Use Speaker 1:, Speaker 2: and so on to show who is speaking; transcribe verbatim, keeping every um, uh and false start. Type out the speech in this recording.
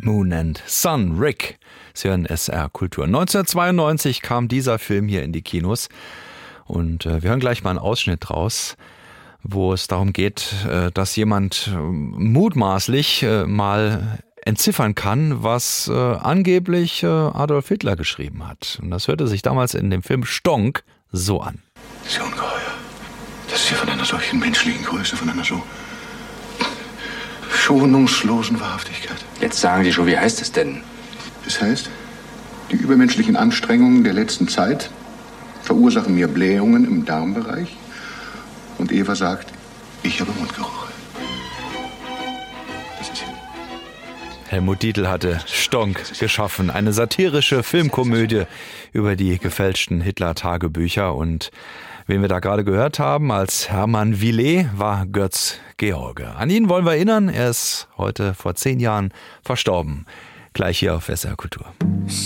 Speaker 1: Moon and Sun, Rick. Sie hören S R Kultur. neunzehnhundertzweiundneunzig kam dieser Film hier in die Kinos und äh, wir hören gleich mal einen Ausschnitt draus, wo es darum geht, äh, dass jemand äh, mutmaßlich äh, mal entziffern kann, was äh, angeblich äh, Adolf Hitler geschrieben hat. Und das hörte sich damals in dem Film Stonk so an.
Speaker 2: Das ist ja ungeheuer, dass Sie von einer solchen menschlichen Größe, von einer so schonungslosen Wahrhaftigkeit.
Speaker 3: Jetzt sagen Sie schon, wie heißt es denn?
Speaker 2: Das heißt, die übermenschlichen Anstrengungen der letzten Zeit verursachen mir Blähungen im Darmbereich. Und Eva sagt, ich habe Mundgeruch. Das ist Hitler.
Speaker 1: Helmut Dietl hatte Stonk geschaffen, eine satirische Filmkomödie über die gefälschten Hitler-Tagebücher. Und wen wir da gerade gehört haben als Hermann Willet war Götz George. An ihn wollen wir erinnern, er ist heute vor zehn Jahren verstorben. Gleich hier auf S R Kultur.